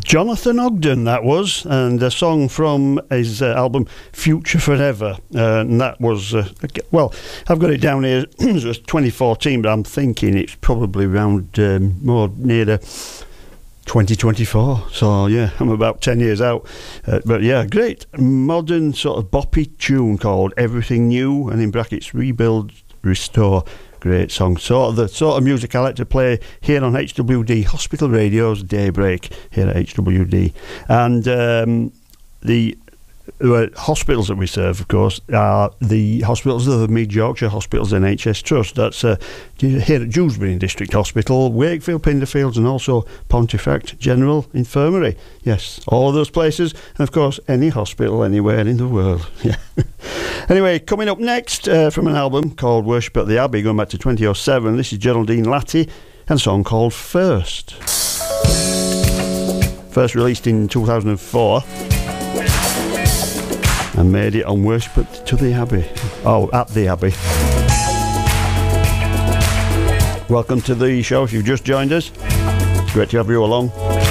Jonathan Ogden, that was, and a song from his album Future Forever, and that was, well, I've got it down here as 2014, but I'm thinking it's probably around more near the 2024, so yeah, I'm about 10 years out, but yeah, great modern sort of boppy tune called Everything New, and in brackets Rebuild, Restore. Great song. The sort of music I like to play here on HWD, Hospital Radio's Daybreak here at HWD. And the hospitals that we serve, of course, are the hospitals of the Mid Yorkshire Hospitals NHS Trust. That's here at Dewsbury District Hospital, Wakefield, Pinderfields, and also Pontefract General Infirmary. Yes, all of those places, and of course any hospital anywhere in the world. Yeah. Anyway, coming up next from an album called Worship at the Abbey, going back to 2007, this is Geraldine Latty and a song called First. First released in 2004 and made it on Worship to the Abbey. Oh, at the Abbey. Welcome to the show if you've just joined us. It's great to have you along.